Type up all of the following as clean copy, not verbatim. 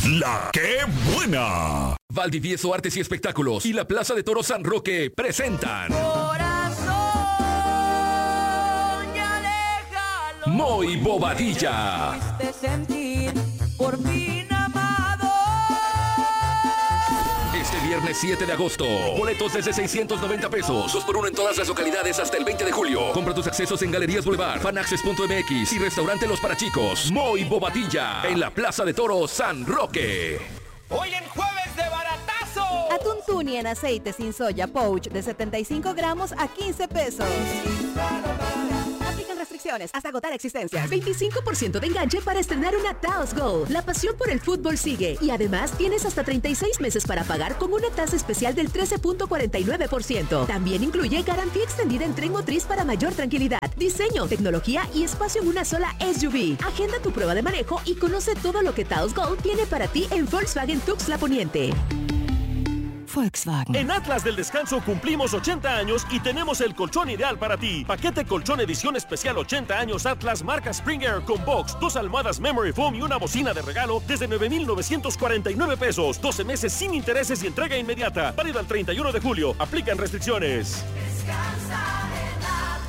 La que buena. Valdivieso Artes y Espectáculos y la Plaza de Toros San Roque presentan Corazón, ya déjalo. Moy Bobadilla. Fuiste sentir por fin amado. Este viernes 7 de agosto. Boletos desde 690 pesos. 2x1 en todas las localidades hasta el 20 de julio. Compra tus accesos en Galerías Boulevard, Fanaccess.mx y Restaurante Los Parachicos. Moy Bobadilla en la Plaza de Toros San Roque. Hoy en jueves de baratazo. Atún tuni en aceite sin soya pouch de 75 gramos a 15 pesos. Aplican restricciones hasta agotar existencias. 25% de enganche para estrenar una Taos Gold. La pasión por el fútbol sigue. Y además tienes hasta 36 meses para pagar con una tasa especial del 13.49%. También incluye garantía extendida en tren motriz para mayor tranquilidad, diseño, tecnología y espacio en una sola SUV. Agenda tu prueba de manejo y conoce todo lo que Taos Gold tiene para ti en Volkswagen Tuxtla Poniente. Volkswagen. En Atlas del Descanso cumplimos 80 años y tenemos el colchón ideal para ti. Paquete colchón edición especial 80 años Atlas marca Springer con box, 2 almohadas Memory Foam y una bocina de regalo desde 9,949 pesos. 12 meses sin intereses y entrega inmediata. Válido al 31 de julio. Aplican restricciones. Descansa en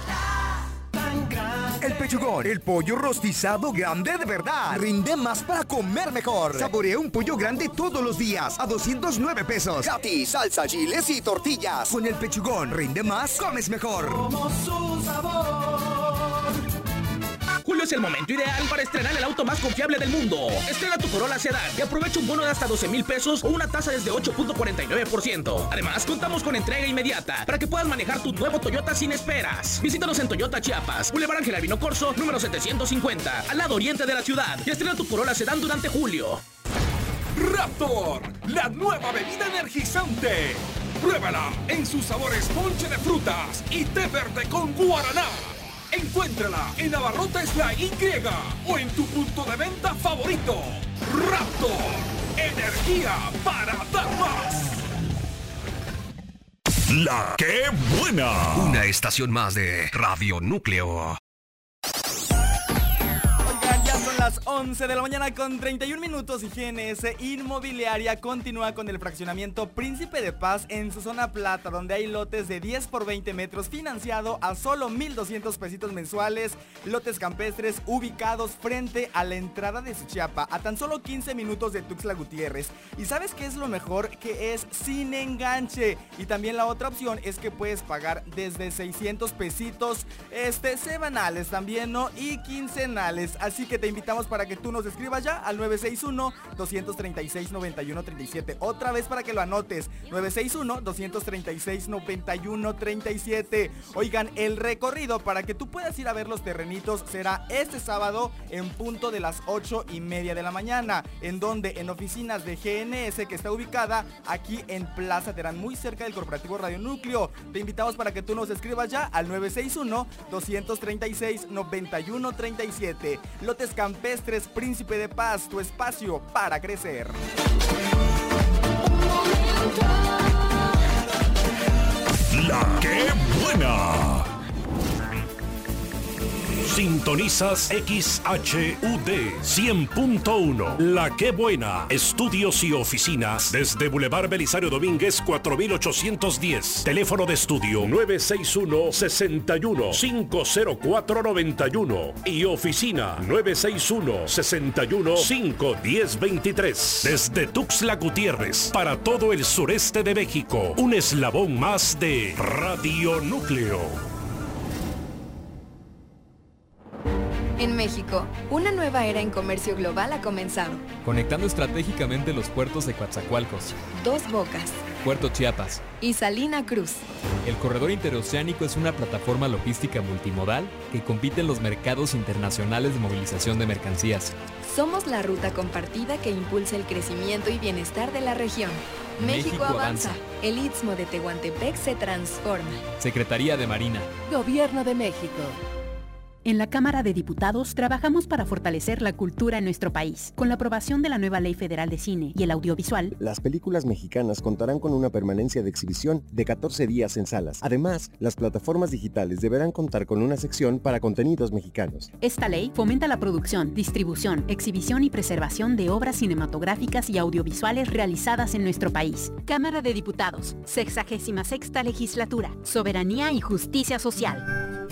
Atlas. El pechugón, el pollo rostizado grande de verdad. Rinde más para comer mejor. Saborea un pollo grande todos los días a 209 pesos. Gratis, salsa, chiles y tortillas. Con el pechugón, rinde más, comes mejor. Como su sabor. Julio es el momento ideal para estrenar el auto más confiable del mundo. Estrena tu Corolla Sedan y aprovecha un bono de hasta 12,000 pesos o una tasa desde 8.49%. Además, contamos con entrega inmediata para que puedas manejar tu nuevo Toyota sin esperas. Visítanos en Toyota Chiapas, Boulevard Ángel Albino Corzo, número 750, al lado oriente de la ciudad. Y estrena tu Corolla Sedan durante julio. Raptor, la nueva bebida energizante. Pruébala en sus sabores ponche de frutas y té verde con guaraná. Encuéntrala en Abarrotes La Y o en tu punto de venta favorito. Raptor, energía para dar más. La que buena. Una estación más de Radio Núcleo. Ya son las 11 de la mañana con 31 minutos y GNS Inmobiliaria continúa con el fraccionamiento Príncipe de Paz en su zona plata, donde hay lotes de 10 por 20 metros financiado a solo 1,200 pesitos mensuales, lotes campestres ubicados frente a la entrada de Suchiapa, a tan solo 15 minutos de Tuxtla Gutiérrez. ¿Y sabes qué es lo mejor? Que es sin enganche. Y también la otra opción es que puedes pagar desde 600 pesitos semanales también, ¿no? Y quincenales. Así que te invitamos para que tú nos escribas ya al 961-236-9137. Otra vez para que lo anotes, 961-236-9137. Oigan, el recorrido para que tú puedas ir a ver los terrenitos será este sábado en punto de las 8:30 de la mañana. ¿En donde? En oficinas de GNS, que está ubicada aquí en Plaza Terán, muy cerca del Corporativo Radio Núcleo. Te invitamos para que tú nos escribas ya al 961-236-9137. Lotes campestres Príncipe de Paz, tu espacio para crecer. La que buena. Sintonizas XHUD 100.1. La que buena. Estudios y oficinas desde Boulevard Belisario Domínguez 4810. Teléfono de estudio 961-61-50491 y oficina 961-61-51023. Desde Tuxtla Gutiérrez para todo el sureste de México. Un eslabón más de Radio Núcleo. En México, una nueva era en comercio global ha comenzado. Conectando estratégicamente los puertos de Coatzacoalcos, Dos Bocas, Puerto Chiapas y Salina Cruz. El corredor interoceánico es una plataforma logística multimodal que compite en los mercados internacionales de movilización de mercancías. Somos la ruta compartida que impulsa el crecimiento y bienestar de la región. México avanza. El Istmo de Tehuantepec se transforma. Secretaría de Marina. Gobierno de México. En la Cámara de Diputados trabajamos para fortalecer la cultura en nuestro país. Con la aprobación de la nueva Ley Federal de Cine y el Audiovisual, las películas mexicanas contarán con una permanencia de exhibición de 14 días en salas. Además, las plataformas digitales deberán contar con una sección para contenidos mexicanos. Esta ley fomenta la producción, distribución, exhibición y preservación de obras cinematográficas y audiovisuales realizadas en nuestro país. Cámara de Diputados, 66ª Legislatura, Soberanía y Justicia Social.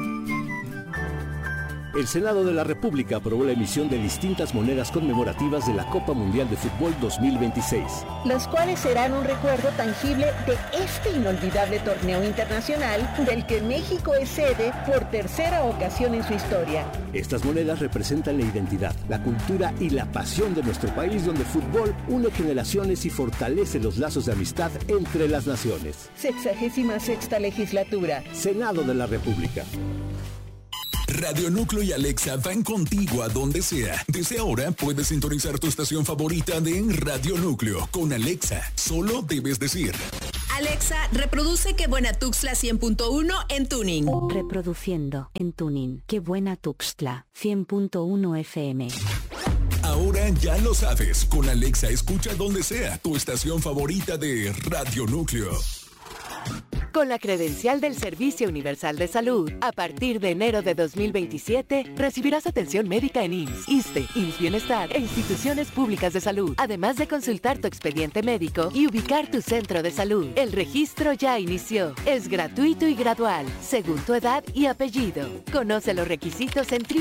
El Senado de la República aprobó la emisión de distintas monedas conmemorativas de la Copa Mundial de Fútbol 2026. Las cuales serán un recuerdo tangible de este inolvidable torneo internacional del que México es sede por tercera ocasión en su historia. Estas monedas representan la identidad, la cultura y la pasión de nuestro país, donde el fútbol une generaciones y fortalece los lazos de amistad entre las naciones. 66ª Legislatura. Senado de la República. Radio Núcleo y Alexa van contigo a donde sea. Desde ahora puedes sintonizar tu estación favorita de Radio Núcleo con Alexa. Solo debes decir: Alexa, reproduce Qué Buena Tuxtla 100.1 en Tuning. Reproduciendo en Tuning Qué Buena Tuxtla 100.1 FM. Ahora ya lo sabes. Con Alexa escucha donde sea tu estación favorita de Radio Núcleo. Con la credencial del Servicio Universal de Salud, a partir de enero de 2027, recibirás atención médica en IMSS, ISSSTE, IMSS Bienestar e instituciones públicas de salud, además de consultar tu expediente médico y ubicar tu centro de salud. El registro ya inició. Es gratuito y gradual, según tu edad y apellido. Conoce los requisitos en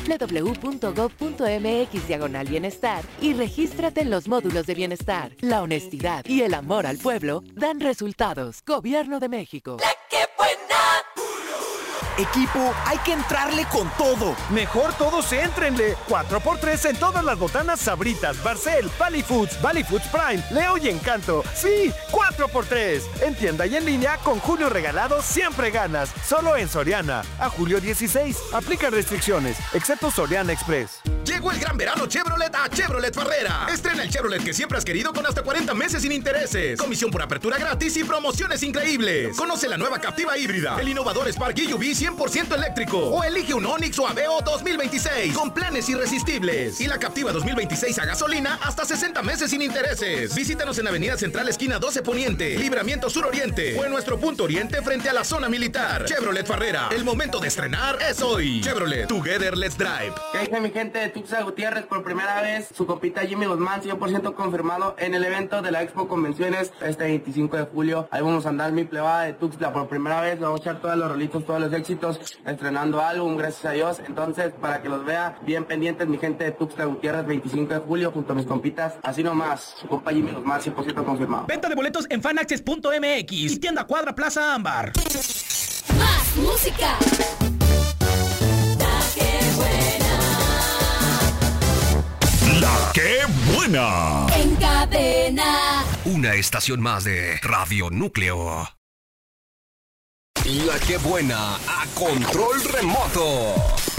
www.gov.mx/bienestar y regístrate en los módulos de bienestar. La honestidad y el amor al pueblo dan resultados. Gobierno de México. ¡Qué buena! Equipo, hay que entrarle con todo. Mejor todos éntrenle. 4x3 en todas las botanas Sabritas, Barcel, Valley Foods Prime, Leo y Encanto. Sí, 4x3. En tienda y en línea, con Julio Regalado siempre ganas. Solo en Soriana. A julio 16. Aplican restricciones, excepto Soriana Express. Llegó el gran verano Chevrolet a Chevrolet Farrera. Estrena el Chevrolet que siempre has querido con hasta 40 meses sin intereses, comisión por apertura gratis y promociones increíbles. Conoce la nueva Captiva híbrida, el innovador Spark EUV 100% eléctrico, o elige un Onix o Aveo 2026 con planes irresistibles. Y la Captiva 2026 a gasolina hasta 60 meses sin intereses. Visítanos en Avenida Central esquina 12 Poniente, Libramiento Sur Oriente, o en nuestro punto oriente frente a la zona militar. Chevrolet Farrera, el momento de estrenar es hoy. Chevrolet, Together Let's Drive. ¿Qué dice mi gente de Tuxtla Gutiérrez? Por primera vez, su compita Jimmy Guzmán, 100% confirmado en el evento de la Expo Convenciones este 25 de julio. Ahí vamos a andar mi plebada de Tuxtla por primera vez. Vamos a echar todos los rolitos, todos los éxitos, estrenando álbum, gracias a Dios. Entonces, para que los vea bien pendientes, mi gente de Tuxtla Gutiérrez, 25 de julio, junto a mis compitas. Así nomás, su compa Jimmy Guzmán, 100% confirmado. Venta de boletos en fanaccess.mx y tienda Cuadra Plaza Ámbar. Más música. La que buena. En cadena. Una estación más de Radio Núcleo. La que buena a control remoto.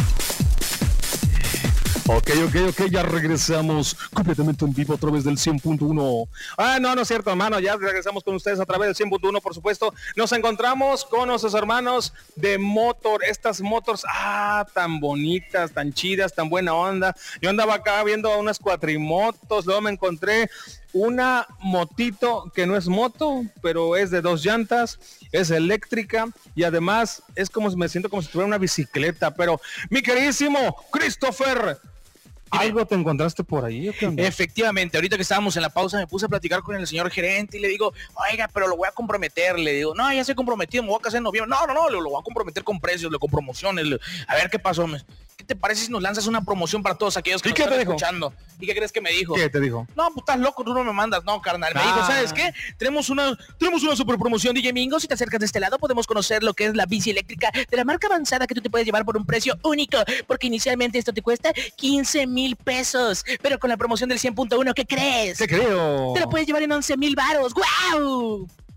Ok, ya regresamos completamente en vivo a través del 100.1. No es cierto, hermano, ya regresamos con ustedes a través del 100.1, por supuesto. Nos encontramos con nuestros hermanos de Motor, estas Motors, tan bonitas, tan chidas, tan buena onda. Yo andaba acá viendo unas cuatrimotos, luego me encontré una motito que no es moto, pero es de 2 llantas, es eléctrica y además es me siento como si tuviera una bicicleta. Pero mi queridísimo Christopher, ¿algo te encontraste por ahí? Efectivamente, ahorita que estábamos en la pausa me puse a platicar con el señor gerente y le digo, oiga, pero lo voy a comprometer. Le digo, no, ya estoy comprometido, me voy a casar en noviembre. No, lo voy a comprometer con precios, con promociones. A ver qué pasó. ¿Qué te parece si nos lanzas una promoción para todos aquellos que nos están escuchando? ¿Y qué crees que me dijo? ¿Qué te dijo? No, pues estás loco, tú no me mandas. No, carnal. Me dijo, ¿sabes qué? Tenemos una super promoción, DJ Mingo. Si te acercas de este lado, podemos conocer lo que es la bici eléctrica de la marca avanzada que tú te puedes llevar por un precio único. Porque inicialmente esto te cuesta 15,000 pesos. Pero con la promoción del 100.1, ¿qué crees? Te creo. Te lo puedes llevar en 11,000 varos. ¡Guau!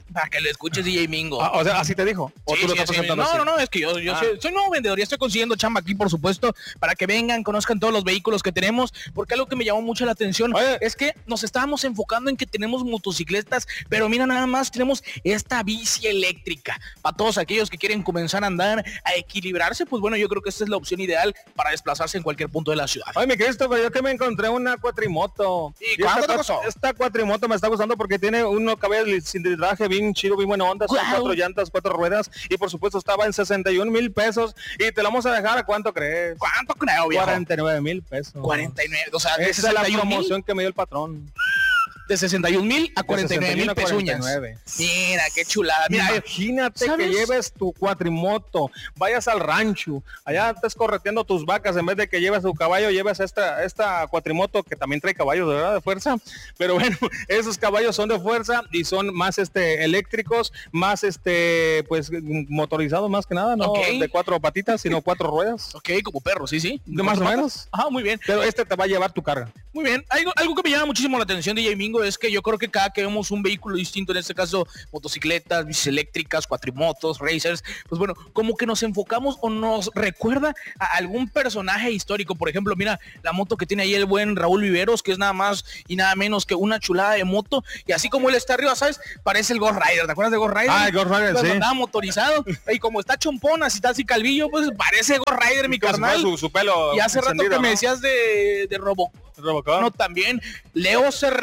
Para que lo escuches, DJ Mingo. O sea, ¿así te dijo? ¿O Sí, tú lo sí, estás presentando así? No, es que yo soy nuevo vendedor y estoy consiguiendo chamba aquí, por supuesto, para que vengan, conozcan todos los vehículos que tenemos, porque algo que me llamó mucho la atención es que nos estábamos enfocando en que tenemos motocicletas, pero mira, nada más tenemos esta bici eléctrica. Para todos aquellos que quieren comenzar a andar, a equilibrarse, pues bueno, yo creo que esta es la opción ideal para desplazarse en cualquier punto de la ciudad. Ay, mi Christopher, yo que me encontré una cuatrimoto. ¿Y cuánto te costó? Esta cuatrimoto me está gustando porque tiene unos caballos de cilindraje bien chido, bien buena onda, son 4 llantas, 4 ruedas, y por supuesto estaba en 61,000 pesos, y te la vamos a dejar, ¿a cuánto crees? ¿Cuánto creo, viejo? 49,000 pesos. 49, o sea, de esa es la promoción que me dio el patrón. De 61,000 a 49,000 pezuñas. Mira, qué chulada. Mira, imagínate, ¿sabes? Que lleves tu cuatrimoto, vayas al rancho, allá estés correteando tus vacas, en vez de que lleves tu caballo, lleves esta cuatrimoto que también trae caballos, ¿verdad? De fuerza. Pero bueno, esos caballos son de fuerza y son más eléctricos, más pues motorizados más que nada, no de 4 patitas, sino 4 ruedas. Ok, como perro, sí. De más o menos. Ajá, muy bien. Pero te va a llevar tu carga. Muy bien. Algo que me llama muchísimo la atención, DJ Mingo, es que yo creo que cada que vemos un vehículo distinto, en este caso motocicletas, bicis eléctricas, cuatrimotos, racers, pues bueno, como que nos enfocamos o nos recuerda a algún personaje histórico. Por ejemplo, mira la moto que tiene ahí el buen Raúl Viveros, que es nada más y nada menos que una chulada de moto, y así como él está arriba, ¿sabes? Parece el Ghost Rider. ¿Te acuerdas de Ghost Rider? Ah, el Ghost Rider, cuando sí. andaba motorizado, y como está chompón, así está así calvillo, pues parece Ghost Rider, mi carnal. Su pelo y hace rato que me decías de Robocop. No, también Leo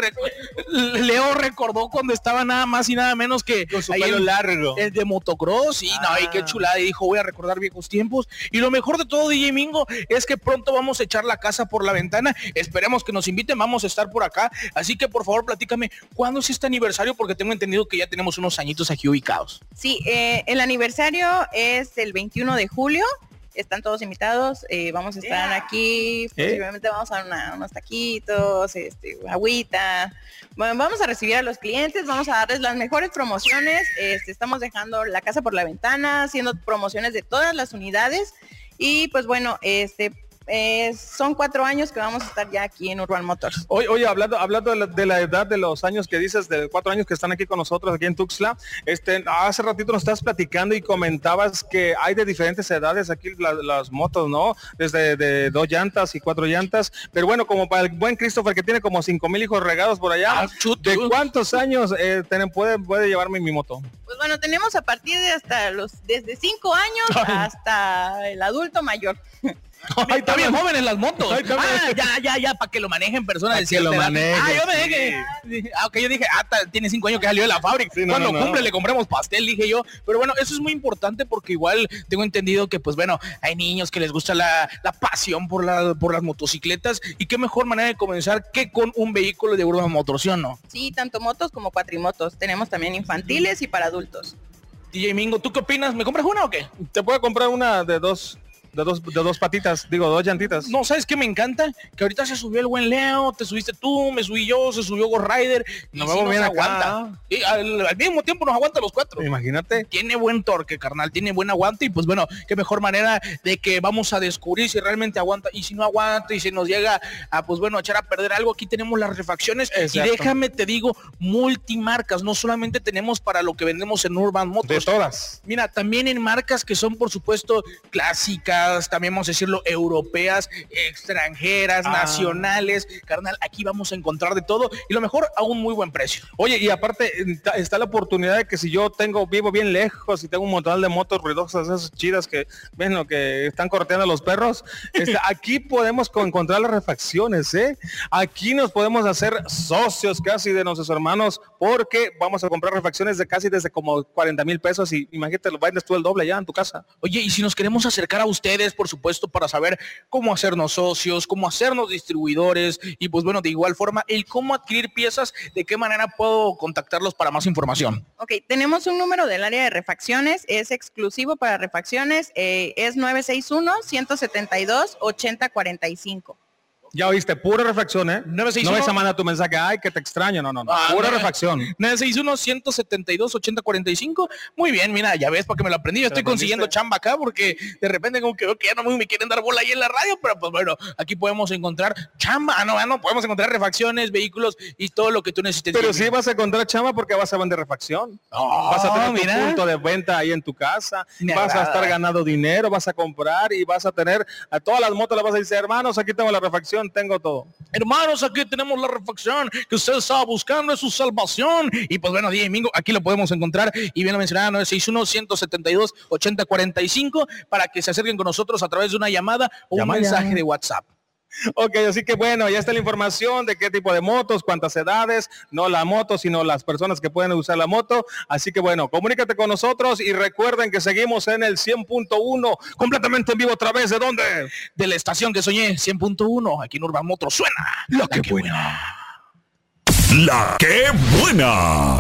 recordó cuando estaba nada más y nada menos que con su pelo largo, el de motocross, y no, y qué chulada, y dijo, voy a recordar viejos tiempos. Y lo mejor de todo, DJ Mingo, es que pronto vamos a echar la casa por la ventana. Esperemos que nos inviten, vamos a estar por acá, así que por favor platícame, ¿cuándo es este aniversario? Porque tengo entendido que ya tenemos unos añitos aquí ubicados. Sí, el aniversario es el 21 de julio. Están todos invitados, vamos a estar aquí, posiblemente vamos a dar unos taquitos, agüita, bueno, vamos a recibir a los clientes, vamos a darles las mejores promociones, estamos dejando la casa por la ventana, haciendo promociones de todas las unidades, y pues bueno, son 4 años que vamos a estar ya aquí en Urban Motors. Oye, hablando de la edad, de los años que dices, de 4 años que están aquí con nosotros aquí en Tuxtla, hace ratito nos estás platicando y comentabas que hay de diferentes edades aquí las motos, ¿no? Desde de 2 llantas y 4 llantas, pero bueno, como para el buen Christopher que tiene como 5,000 hijos regados por allá, ¿de cuántos años puede llevarme mi moto? Pues bueno, tenemos a partir de desde 5 años hasta el adulto mayor. Ay, está bien jóvenes las motos. Ya, para que lo manejen personas de cierta edad. Yo me dije, yo dije, tiene 5 años que salió de la fábrica. Sí, cuando cumple le compramos pastel, dije yo. Pero bueno, eso es muy importante porque igual tengo entendido que, pues bueno, hay niños que les gusta la pasión por las motocicletas, y qué mejor manera de comenzar que con un vehículo de Urban Motors, ¿sí o no? Sí, tanto motos como cuatrimotos. Tenemos también infantiles y para adultos. DJ Mingo, ¿tú qué opinas? ¿Me compras una o qué? Te puedo comprar una de dos patitas, 2 llantitas. No, ¿sabes qué me encanta? Que ahorita se subió el buen Leo, te subiste tú, me subí yo, se subió Ghost Rider. Nos vamos bien aguanta. Y al mismo tiempo nos aguanta los 4. Imagínate. Tiene buen torque, carnal, tiene buen aguante, y pues bueno, qué mejor manera de que vamos a descubrir si realmente aguanta, y si no aguanta, y si nos llega a, pues bueno, echar a perder algo. Aquí tenemos las refacciones. Exacto. Y déjame te digo, multimarcas, no solamente tenemos para lo que vendemos en Urban Motors. De todas. Mira, también en marcas que son, por supuesto, clásicas, también vamos a decirlo, europeas, extranjeras, nacionales. Carnal, aquí vamos a encontrar de todo, y lo mejor a un muy buen precio. Oye, y aparte está la oportunidad de que si yo vivo bien lejos y tengo un montón de motos ruidosas, esas chidas que ven lo que están correteando a los perros, aquí podemos encontrar las refacciones, aquí nos podemos hacer socios casi de nuestros hermanos, porque vamos a comprar refacciones desde como 40,000 pesos, y imagínate, lo vendes tú el doble ya en tu casa. Oye, y si nos queremos acercar a ustedes, por supuesto, para saber cómo hacernos socios, cómo hacernos distribuidores, y pues bueno, de igual forma, el cómo adquirir piezas, ¿de qué manera puedo contactarlos para más información? Ok, tenemos un número del área de refacciones, es exclusivo para refacciones, es 961-172-8045. Ya oíste, pura refacción, ¿eh? 961. No vas a mandar tu mensaje, ay, que te extraño, no. Pura refacción. 961-172-8045. Muy bien, mira, ya ves, porque me lo aprendí. Yo estoy consiguiendo chamba acá porque de repente como que ya no me quieren dar bola ahí en la radio, pero pues bueno, aquí podemos encontrar chamba. No, podemos encontrar refacciones, vehículos y todo lo que tú necesites. Pero sí vas a encontrar chamba porque vas a vender refacción. Vas a tener tu punto de venta ahí en tu casa. Vas a estar ganando dinero, vas a comprar y vas a tener a todas las motos, le vas a decir, hermanos, aquí tengo la refacción, tengo todo. Hermanos, aquí tenemos la refacción que usted estaba buscando, es su salvación. Y pues bueno, día domingo, aquí lo podemos encontrar. Y bien lo mencionaba, 961-172-8045 para que se acerquen con nosotros a través de una llamada o un mensaje de WhatsApp. Ok, así que bueno, ya está la información de qué tipo de motos, cuántas edades, no la moto, sino las personas que pueden usar la moto. Así que bueno, comunícate con nosotros y recuerden que seguimos en el 100.1, completamente en vivo a través de ¿dónde? De la estación que soñé, 100.1, aquí en Urban Motor suena La que buena. La que buena.